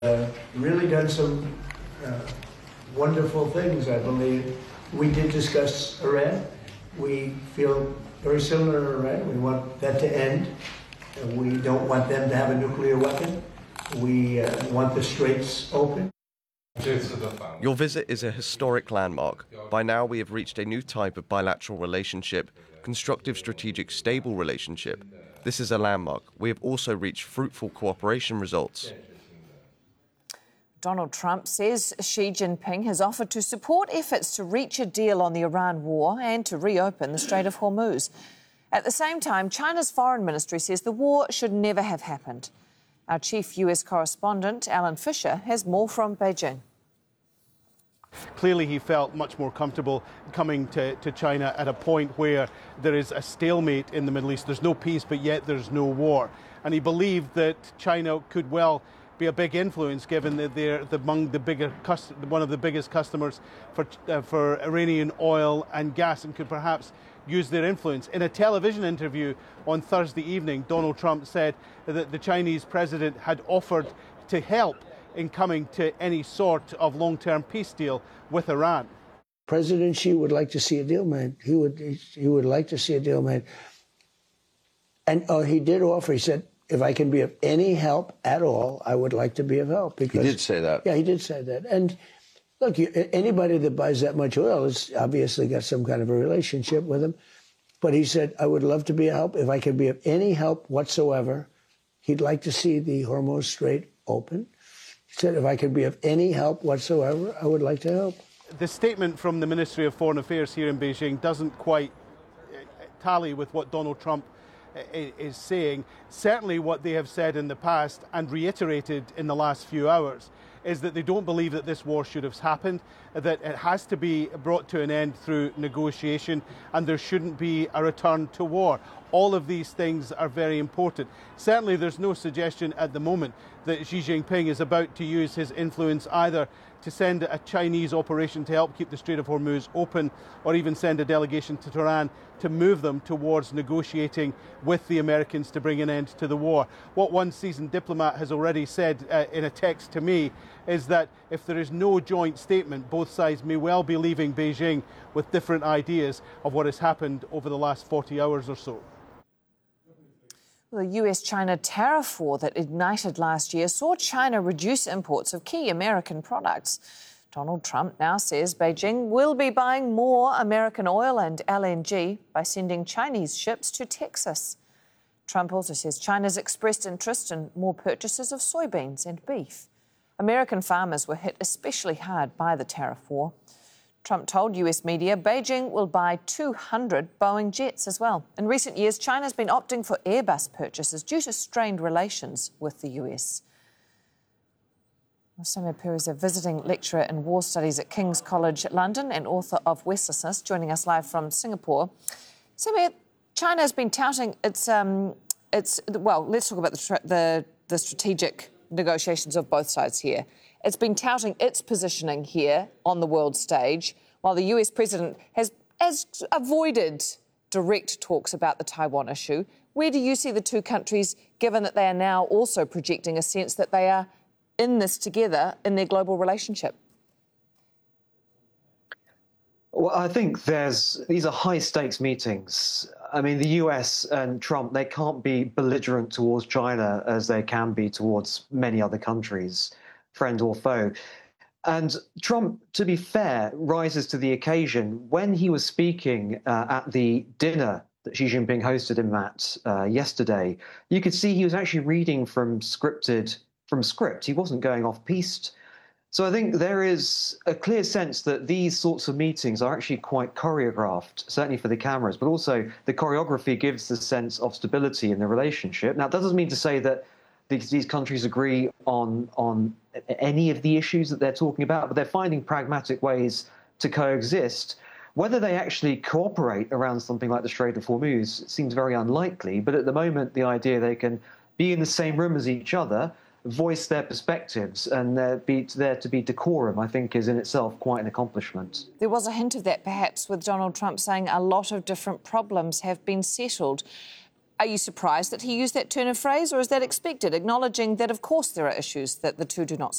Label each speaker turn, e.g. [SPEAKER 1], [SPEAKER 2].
[SPEAKER 1] Really done some wonderful things, I believe. We did discuss Iran. We feel very similar to Iran. We want that to end. We don't want them to have a nuclear weapon. We want the straits open.
[SPEAKER 2] Your visit is a historic landmark. By now we have reached a new type of bilateral relationship, constructive, strategic, stable relationship. This is a landmark. We have also reached fruitful cooperation results.
[SPEAKER 3] Donald Trump says Xi Jinping has offered to support efforts to reach a deal on the Iran war and to reopen the Strait of Hormuz. At the same time, China's foreign ministry says the war should never have happened. Our chief US correspondent, Alan Fisher, has more from Beijing.
[SPEAKER 4] Clearly he felt much more comfortable coming to China at a point where there is a stalemate in the Middle East. There's no peace, but yet there's no war. And he believed that China could well be a big influence, given that they're among the one of the biggest customers for Iranian oil and gas, and could perhaps use their influence. In a television interview on Thursday evening, Donald Trump said that the Chinese president had offered to help in coming to any sort of long-term peace deal with Iran.
[SPEAKER 1] President Xi would like to see a deal made. He would like to see a deal made. And he did offer, he said, if I can be of any help at all, I would like to be of help. Because,
[SPEAKER 5] he did say that.
[SPEAKER 1] Yeah, he did say that. And look, anybody that buys that much oil has obviously got some kind of a relationship with him. But he said, I would love to be of help. If I can be of any help whatsoever, he'd like to see the Hormuz Strait open. He said, if I could be of any help whatsoever, I would like to help.
[SPEAKER 4] The statement from the Ministry of Foreign Affairs here in Beijing doesn't quite tally with what Donald Trump is saying. Certainly what they have said in the past and reiterated in the last few hours is that they don't believe that this war should have happened, that it has to be brought to an end through negotiation, and there shouldn't be a return to war. All of these things are very important. Certainly there's no suggestion at the moment that Xi Jinping is about to use his influence either to send a Chinese operation to help keep the Strait of Hormuz open, or even send a delegation to Tehran to move them towards negotiating with the Americans to bring an end to the war. What one seasoned diplomat has already said in a text to me is that if there is no joint statement, both sides may well be leaving Beijing with different ideas of what has happened over the last 40 hours or so.
[SPEAKER 3] The US-China tariff war that ignited last year saw China reduce imports of key American products. Donald Trump now says Beijing will be buying more American oil and LNG by sending Chinese ships to Texas. Trump also says China's expressed interest in more purchases of soybeans and beef. American farmers were hit especially hard by the tariff war. Trump told US media Beijing will buy 200 Boeing jets as well. In recent years, China's been opting for Airbus purchases due to strained relations with the US. Samir Puri is a visiting lecturer in war studies at King's College London and author of Westlessness, joining us live from Singapore. Samir, China has been touting its well, let's talk about the strategic negotiations of both sides here. It's been touting its positioning here on the world stage, while the US president has avoided direct talks about the Taiwan issue. Where do you see the two countries, given that they are now also projecting a sense that they are in this together in their global relationship?
[SPEAKER 6] Well, I think these are high-stakes meetings. I mean, the US and Trump, they can't be belligerent towards China as they can be towards many other countries, friend or foe. And Trump, to be fair, rises to the occasion. When he was speaking at the dinner that Xi Jinping hosted him at yesterday, you could see he was actually reading from script. He wasn't going off-piste. So I think there is a clear sense that these sorts of meetings are actually quite choreographed, certainly for the cameras, but also the choreography gives the sense of stability in the relationship. Now, that doesn't mean to say that these countries agree on any of the issues that they're talking about, but they're finding pragmatic ways to coexist. Whether they actually cooperate around something like the Strait of Hormuz seems very unlikely, but at the moment, the idea they can be in the same room as each other, voice their perspectives, and there to be decorum, I think, is in itself quite an accomplishment.
[SPEAKER 3] There was a hint of that, perhaps, with Donald Trump saying a lot of different problems have been settled. Are you surprised that he used that turn of phrase, or is that expected, acknowledging that, of course, there are issues that the two do not